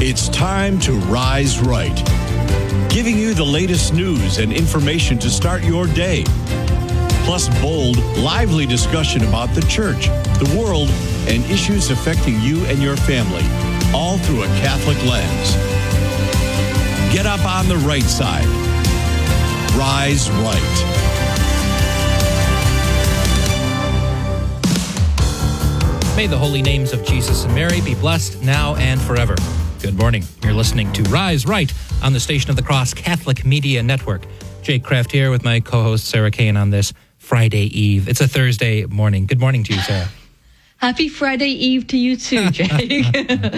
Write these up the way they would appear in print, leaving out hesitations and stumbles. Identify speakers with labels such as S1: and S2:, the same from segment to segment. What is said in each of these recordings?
S1: It's time to Rise Right, giving you the latest news and information to start your day. Plus bold, lively discussion about the church, the world, and issues affecting you and your family, all through a Catholic lens. Get up on the right side. Rise Right.
S2: May the holy names of Jesus and Mary be blessed now and forever. Good morning. You're listening to Rise Right on the Station of the Cross Catholic Media Network. Jake Kraft here with my co-host Sarah Kane on this Friday Eve. It's a Thursday morning. Good morning to you, Sarah.
S3: Happy Friday Eve to you too, Jake.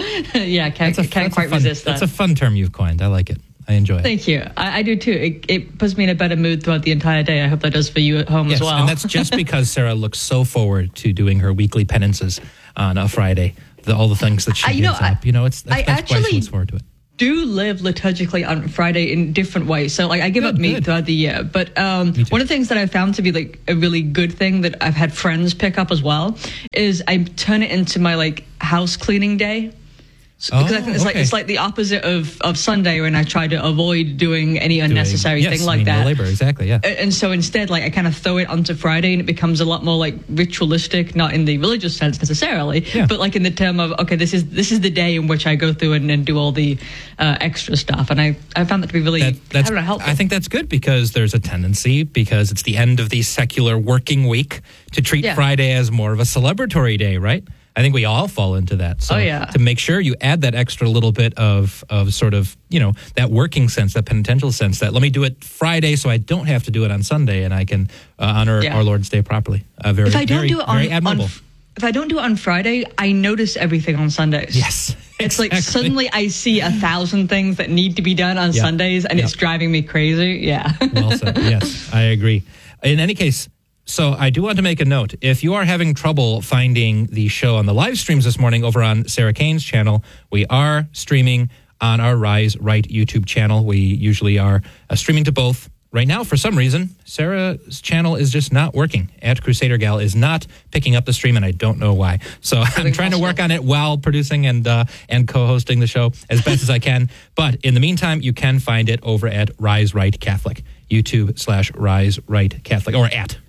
S3: Yeah, can't quite resist that.
S2: That's a fun term you've coined. I like it. I enjoy it.
S3: Thank you. I do too. It puts me in a better mood throughout the entire day. I hope that does for you at home as well.
S2: And that's just because Sarah looks so forward to doing her weekly penances on a Friday. All the things that she gives up. That's why she looks forward to it.
S3: Do live liturgically on Friday in different ways. So I give up meat throughout the year. But one of the things that I found to be like a really good thing that I've had friends pick up as well is I turn it into my house cleaning day. Because I think it's like the opposite of Sunday when I try to avoid doing any unnecessary thing like that.
S2: Labor, exactly, yeah.
S3: And so instead, I kind of throw it onto Friday, and it becomes a lot more ritualistic, not in the religious sense necessarily, but in the term of this is the day in which I go through and do all the extra stuff. And I found that to be really helpful.
S2: I think that's good because there's a tendency, because it's the end of the secular working week, to treat Friday as more of a celebratory day, right? I think we all fall into that. So to make sure you add that extra little bit of sort of, that working sense, that penitential sense, that let me do it Friday so I don't have to do it on Sunday and I can honor our Lord's Day properly. Very admirable.
S3: If I don't do it on Friday, I notice everything on Sundays.
S2: Yes.
S3: It's suddenly I see 1,000 things that need to be done on Sundays and it's driving me crazy. Yeah.
S2: Well said. Yes, I agree. In any case, so I do want to make a note. If you are having trouble finding the show on the live streams this morning over on Sarah Kane's channel, we are streaming on our Rise Right YouTube channel. We usually are streaming to both. Right now, for some reason, Sarah's channel is just not working. At Crusader Gal is not picking up the stream, and I don't know why. So I'm trying to work on it while producing and co-hosting the show as best as I can. But in the meantime, you can find it over at Rise Right Catholic. YouTube/Rise Right Catholic, or at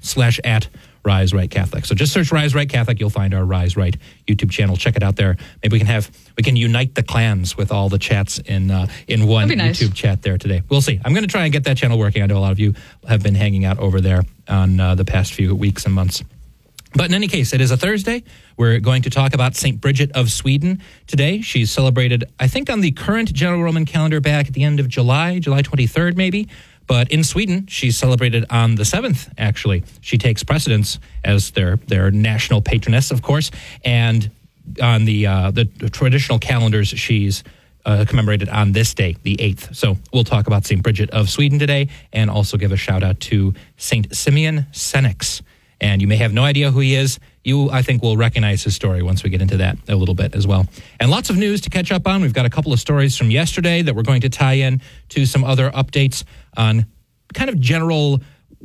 S2: Rise Right Catholic. So just search Rise Right Catholic. You'll find our Rise Right YouTube channel. Check it out there. Maybe we can unite the clans with all the chats in one YouTube chat there today. We'll see. I'm going to try and get that channel working. I know a lot of you have been hanging out over there on the past few weeks and months. But in any case, it is a Thursday. We're going to talk about St. Bridget of Sweden today. She's celebrated, I think, on the current General Roman calendar back at the end of July 23rd maybe. But in Sweden, she's celebrated on the 7th, actually. She takes precedence as their national patroness, of course. And on the traditional calendars, she's commemorated on this day, the 8th. So we'll talk about St. Bridget of Sweden today and also give a shout-out to St. Simeon Senex. And you may have no idea who he is. You, I think, will recognize his story once we get into that a little bit as well. And lots of news to catch up on. We've got a couple of stories from yesterday that we're going to tie in to some other updates on kind of general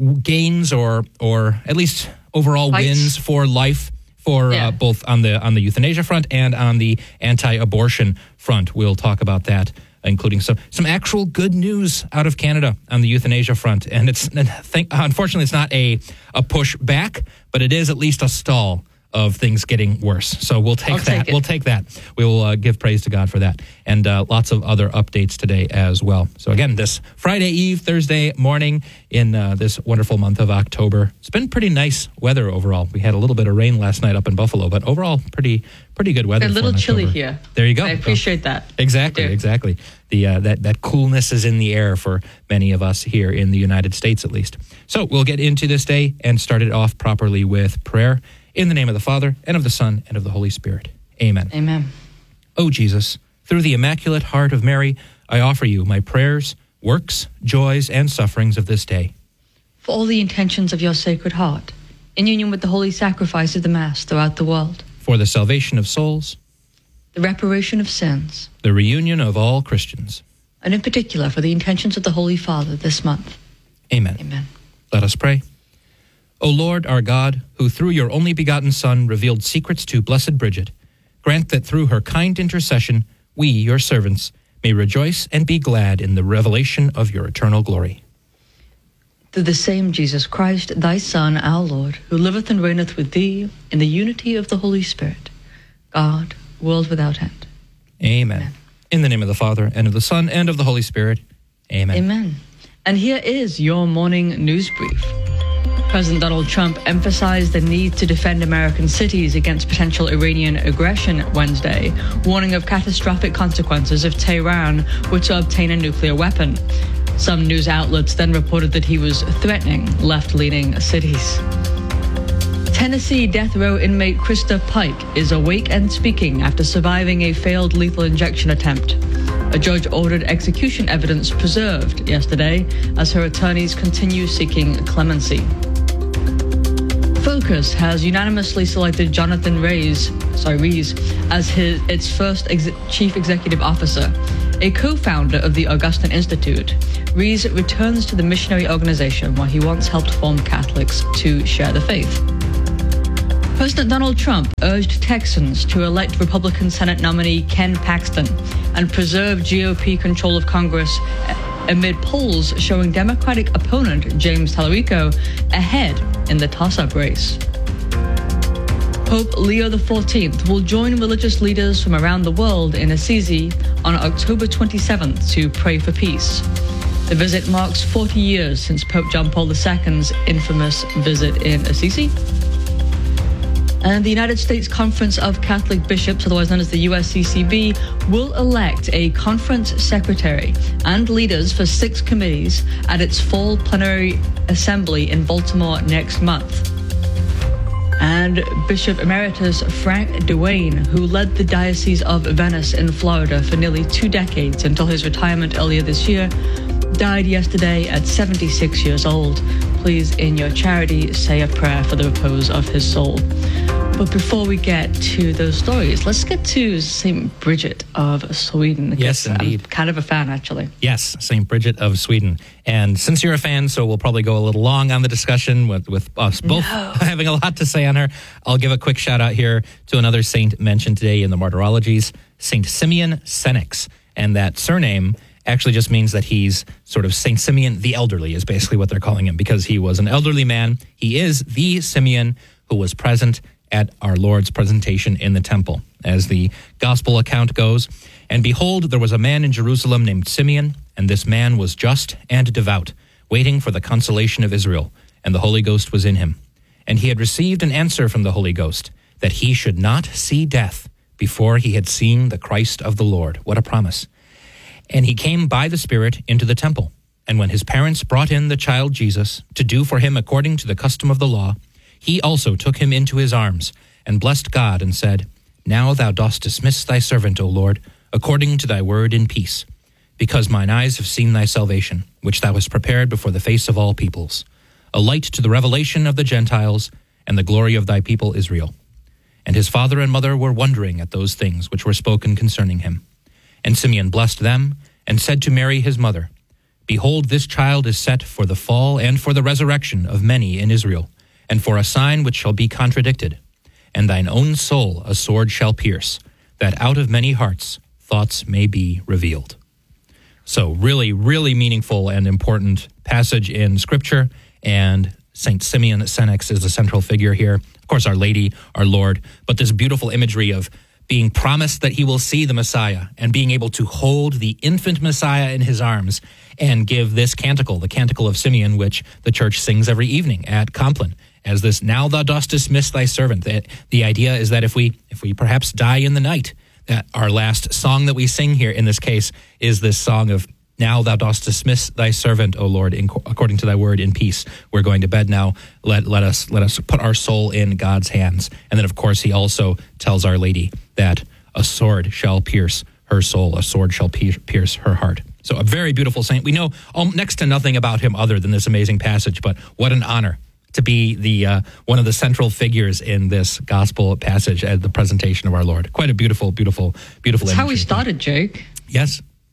S2: gains or at least overall wins for life for both on the euthanasia front and on the anti-abortion front. We'll talk about that, including some actual good news out of Canada on the euthanasia front. And unfortunately, it's not a push back, but it is at least a stall of things getting worse. So we'll take that. We'll take that. We will give praise to God for that. And lots of other updates today as well. So again, this Friday Eve, Thursday morning in this wonderful month of October. It's been pretty nice weather overall. We had a little bit of rain last night up in Buffalo, but overall pretty good weather.
S3: A little chilly here.
S2: There you go.
S3: I appreciate that.
S2: Exactly. That coolness is in the air for many of us here in the United States, at least. So we'll get into this day and start it off properly with prayer. In the name of the Father, and of the Son, and of the Holy Spirit. Amen.
S3: Amen.
S2: O Jesus, through the Immaculate Heart of Mary, I offer you my prayers, works, joys, and sufferings of this day.
S3: For all the intentions of your Sacred Heart, in union with the holy sacrifice of the Mass throughout the world.
S2: For the salvation of souls.
S3: The reparation of sins.
S2: The reunion of all Christians.
S3: And in particular for the intentions of the Holy Father this month.
S2: Amen.
S3: Amen.
S2: Let us pray. O Lord, our God, who through your only begotten Son revealed secrets to Blessed Bridget, grant that through her kind intercession we, your servants, may rejoice and be glad in the revelation of your eternal glory.
S3: Through the same Jesus Christ, thy Son, our Lord, who liveth and reigneth with thee in the unity of the Holy Spirit, God, world without end.
S2: Amen. In the name of the Father, and of the Son, and of the Holy Spirit. Amen.
S3: Amen. And here is your morning news brief. President Donald Trump emphasized the need to defend American cities against potential Iranian aggression Wednesday, warning of catastrophic consequences if Tehran were to obtain a nuclear weapon. Some news outlets then reported that he was threatening left-leaning cities. Tennessee death row inmate Krista Pike is awake and speaking after surviving a failed lethal injection attempt. A judge ordered execution evidence preserved yesterday as her attorneys continue seeking clemency. Focus has unanimously selected Jonathan Rees as its first chief executive officer. A co-founder of the Augustine Institute, Rees returns to the missionary organization where he once helped form Catholics to share the faith. President Donald Trump urged Texans to elect Republican Senate nominee Ken Paxton and preserve GOP control of Congress amid polls showing Democratic opponent James Tallarico ahead in the toss-up race. Pope Leo XIV will join religious leaders from around the world in Assisi on October 27th to pray for peace. The visit marks 40 years since Pope John Paul II's infamous visit in Assisi. And the United States Conference of Catholic Bishops, otherwise known as the USCCB, will elect a conference secretary and leaders for 6 committees at its fall plenary assembly in Baltimore next month. And Bishop Emeritus Frank DeWayne, who led the Diocese of Venice in Florida for nearly 2 decades until his retirement earlier this year, died yesterday at 76 years old. Please, in your charity, say a prayer for the repose of his soul. But before we get to those stories, let's get to St. Bridget of Sweden.
S2: Yes, indeed.
S3: I'm kind of a fan, actually.
S2: Yes, St. Bridget of Sweden. And since you're a fan, so we'll probably go a little long on the discussion with us both having a lot to say on her. I'll give a quick shout out here to another saint mentioned today in the martyrologies, St. Simeon Senex. And that surname actually just means that he's sort of St. Simeon the Elderly is basically what they're calling him, because he was an elderly man. He is the Simeon who was present at our Lord's presentation in the temple, as the gospel account goes. And behold, there was a man in Jerusalem named Simeon, and this man was just and devout, waiting for the consolation of Israel, and the Holy Ghost was in him. And he had received an answer from the Holy Ghost, that he should not see death before he had seen the Christ of the Lord. What a promise. And he came by the Spirit into the temple. And when his parents brought in the child Jesus to do for him according to the custom of the law, he also took him into his arms and blessed God and said, Now thou dost dismiss thy servant, O Lord, according to thy word in peace, because mine eyes have seen thy salvation, which thou hast prepared before the face of all peoples, a light to the revelation of the Gentiles and the glory of thy people Israel. And his father and mother were wondering at those things which were spoken concerning him. And Simeon blessed them and said to Mary his mother, Behold, this child is set for the fall and for the resurrection of many in Israel, and for a sign which shall be contradicted. And thine own soul a sword shall pierce, that out of many hearts thoughts may be revealed. So really, really meaningful and important passage in Scripture, and St. Simeon Senex is the central figure here. Of course, Our Lady, our Lord, but this beautiful imagery of being promised that he will see the Messiah and being able to hold the infant Messiah in his arms and give this canticle, the Canticle of Simeon, which the church sings every evening at Compline, as this, Now thou dost dismiss thy servant. The idea is that if we perhaps die in the night, that our last song that we sing here in this case is this song of, Now thou dost dismiss thy servant, O Lord, according to thy word in peace. We're going to bed now. Let us put our soul in God's hands. And then, of course, he also tells Our Lady that a sword shall pierce her soul, a sword shall pierce her heart. So a very beautiful saint. We know next to nothing about him other than this amazing passage, but what an honor to be the one of the central figures in this gospel passage at the presentation of our Lord. Quite a beautiful, beautiful, beautiful.
S3: That's how we started, Jake.
S2: Yes.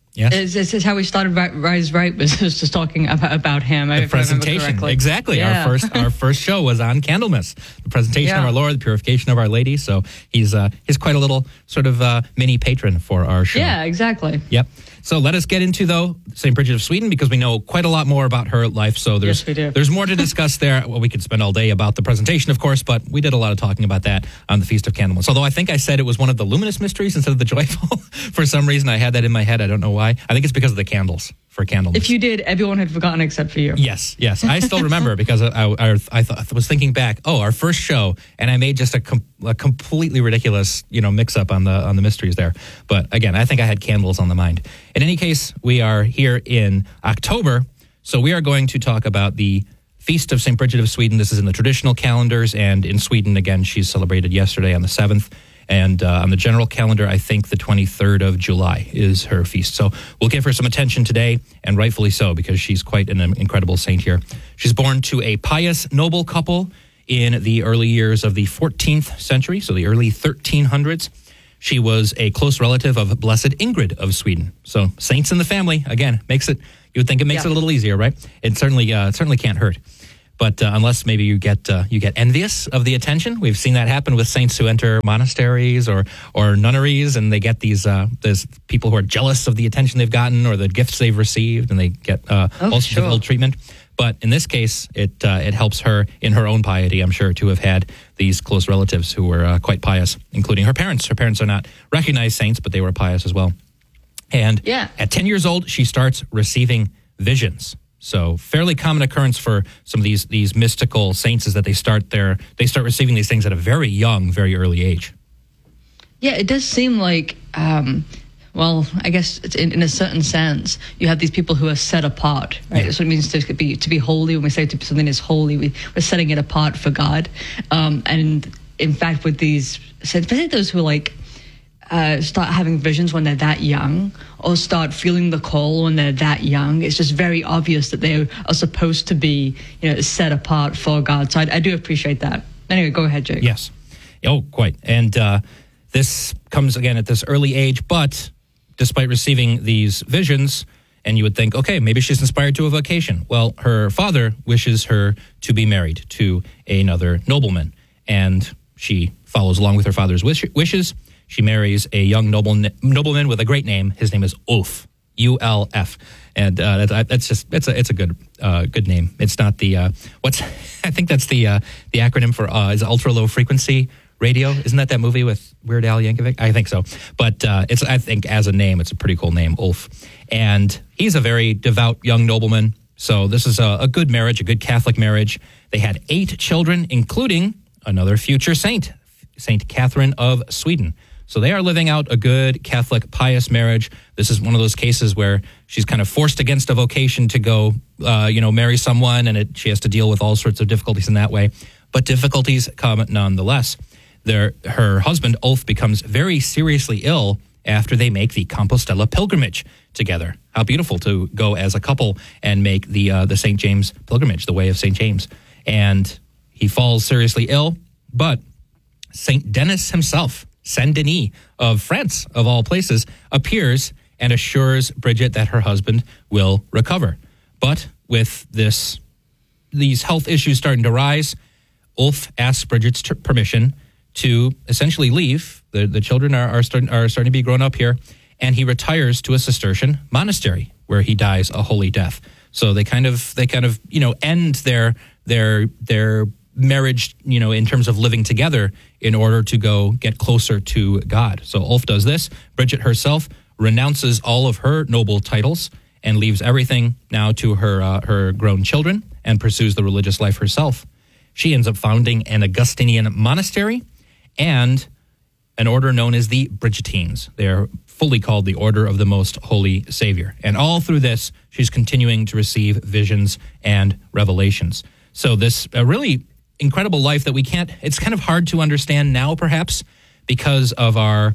S2: Yes.
S3: This is how we started Rise Right, was just talking about him.
S2: The presentation. Exactly.
S3: Yeah.
S2: Our first show was on Candlemas, the presentation of our Lord, the purification of Our Lady. So he's quite a little sort of mini patron for our show.
S3: Yeah, exactly.
S2: Yep. So let us get into, though, St. Bridget of Sweden, because we know quite a lot more about her life. So
S3: Yes, we do.
S2: there's more to discuss there. Well, we could spend all day about the presentation, of course, but we did a lot of talking about that on the Feast of Candlemas. Although I think I said it was one of the luminous mysteries instead of the joyful. For some reason, I had that in my head. I don't know why. I think it's because of the candles for Candlemas.
S3: If you did, everyone had forgotten except for you.
S2: Yes. I still remember because I was thinking back. Oh, our first show, and I made just a completely ridiculous, mix up on the mysteries there. But again, I think I had candles on the mind. In any case, we are here in October, so we are going to talk about the Feast of St. Bridget of Sweden. This is in the traditional calendars, and in Sweden, again, she's celebrated yesterday on the 7th. And on the general calendar, I think the 23rd of July is her feast. So we'll give her some attention today, and rightfully so, because she's quite an incredible saint here. She's born to a pious noble couple in the early years of the 14th century, so the early 1300s. She was a close relative of Blessed Ingrid of Sweden. So saints in the family, again, you would think it makes it a little easier, right? It certainly can't hurt. But unless maybe you get envious of the attention, we've seen that happen with saints who enter monasteries or nunneries, and they get there's people who are jealous of the attention they've gotten or the gifts they've received, and they get all sorts of ill treatment. But in this case, it helps her in her own piety, I'm sure, to have had these close relatives who were quite pious, including her parents. Her parents are not recognized saints, but they were pious as well. And at 10 years old, she starts receiving visions. So fairly common occurrence for some of these mystical saints is that they start receiving these things at a very young, very early age.
S3: Yeah, it does seem like, well, I guess it's in a certain sense, you have these people who are set apart, right?
S2: Yeah.
S3: That's what it means to be holy. When we say something is holy, we're setting it apart for God. And in fact, with these saints, especially those who start having visions when they're that young, or start feeling the call when they're that young, it's just very obvious that they are supposed to be, set apart for God. So I do appreciate that. Anyway, go ahead, Jake.
S2: Yes. Oh, quite. And this comes again at this early age, but despite receiving these visions, and you would think, okay, maybe she's inspired to a vocation. Well, her father wishes her to be married to another nobleman, and she follows along with her father's wishes. She marries a young nobleman with a great name. His name is Ulf, U-L-F, and it's a good name. It's not the I think that's the acronym for is ultra low frequency radio. Isn't that movie with Weird Al Yankovic? I think so. But I think as a name, it's a pretty cool name, Ulf, and he's a very devout young nobleman. So this is a good marriage, a good Catholic marriage. They had 8 children, including another future saint, Saint Catherine of Sweden. So they are living out a good Catholic pious marriage. This is one of those cases where she's kind of forced against a vocation to go, marry someone, and she has to deal with all sorts of difficulties in that way. But difficulties come nonetheless. Her husband, Ulf, becomes very seriously ill after they make the Compostela pilgrimage together. How beautiful to go as a couple and make the St. James pilgrimage, the way of St. James. And he falls seriously ill, but St. Denis himself, Saint Denis of France, of all places, appears and assures Bridget that her husband will recover. But with these health issues starting to rise, Ulf asks Bridget's permission to essentially leave. The children are starting to be grown up here, and he retires to a Cistercian monastery where he dies a holy death. So they kind of end their marriage, in terms of living together in order to go get closer to God. So Ulf does this. Bridget herself renounces all of her noble titles and leaves everything now to her grown children and pursues the religious life herself. She ends up founding an Augustinian monastery and an order known as the Bridgetines. They are fully called the Order of the Most Holy Savior. And all through this, she's continuing to receive visions and revelations. So this really incredible life that it's kind of hard to understand now, perhaps, because of our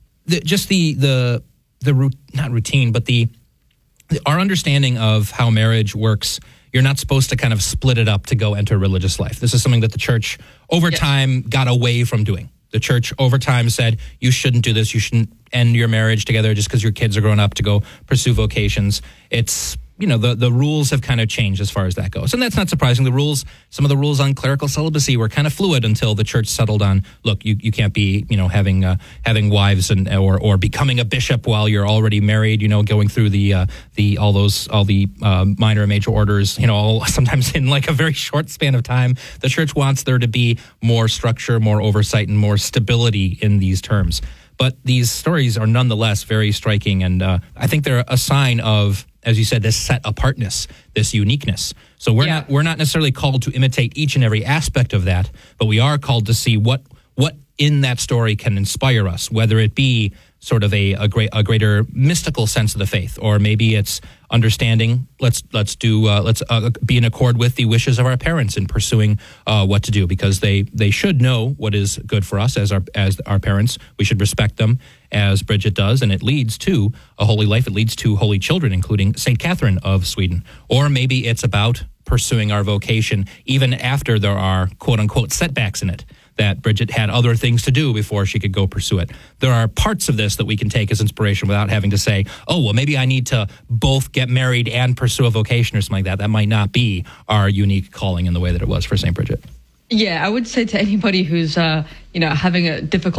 S2: understanding of how marriage works. You're not supposed to kind of split it up to go enter religious life. This is something that the church over time got away from doing. The church over time said, you shouldn't do this. You shouldn't end your marriage together just because your kids are growing up to go pursue vocations. It's, the rules have kind of changed as far as that goes. And that's not surprising. Some of the rules on clerical celibacy were kind of fluid until the church settled on, look, you can't be, having wives or becoming a bishop while you're already married, going through all the minor and major orders, sometimes in like a very short span of time. The church wants there to be more structure, more oversight, and more stability in these terms. But these stories are nonetheless very striking, and I think they're a sign of, as you said, this set apartness, this uniqueness. So we're not necessarily called to imitate each and every aspect of that, but we are called to see what in that story can inspire us, whether it be sort of a greater mystical sense of the faith, or maybe it's understanding. Let's be in accord with the wishes of our parents in pursuing what to do, because they should know what is good for us as our parents. We should respect them, as Bridget does, and it leads to a holy life. It leads to holy children, including St. Catherine of Sweden. Or maybe it's about pursuing our vocation even after there are quote-unquote setbacks in it, that Bridget had other things to do before she could go pursue it. There are parts of this that we can take as inspiration without having to say, oh, well, maybe I need to both get married and pursue a vocation or something like that. That might not be our unique calling in the way that it was for St. Bridget.
S3: Yeah, I would say to anybody who's, having a difficult